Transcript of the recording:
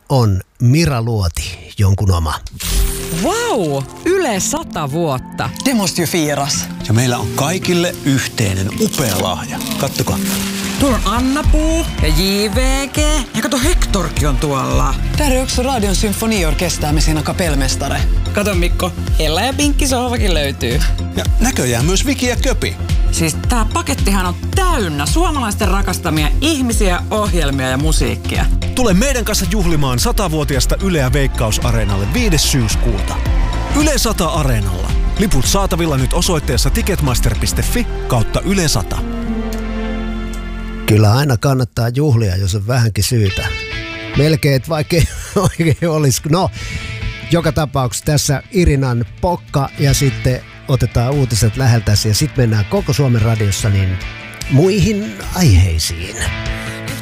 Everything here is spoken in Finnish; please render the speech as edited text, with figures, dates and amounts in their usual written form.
on Mira Luoti, jonkun oma. Vau! Yle 100 vuotta. Det måste ju firas. Ja meillä on kaikille yhteinen upea lahja. Kattokaa. Tuolla on Anna-Puu ja JVG. Ja kato, Hectorkin on tuolla. Där är också Radion symfoniorkester med sina kapellmästare. Kato Mikko, Ella ja Pinkki sohvakin löytyy. Ja näköjään myös Viki ja Köpi. Siis tää pakettihan on täynnä suomalaisten rakastamia ihmisiä, ohjelmia ja musiikkia. Tule meidän kanssa juhlimaan 100-vuotiasta Yleä Veikkaus-areenalle 5. syyskuuta. Yle 100 Areenalla. Liput saatavilla nyt osoitteessa ticketmaster.fi/Yle 100. Kyllä aina kannattaa juhlia, jos on vähänkin syytä. Melkein, että vaikka ei oikein olisi. No, joka tapauksessa tässä Irinan pokka ja sitten otetaan uutiset läheltäsi ja sitten mennään koko Suomen radiossa niin muihin aiheisiin.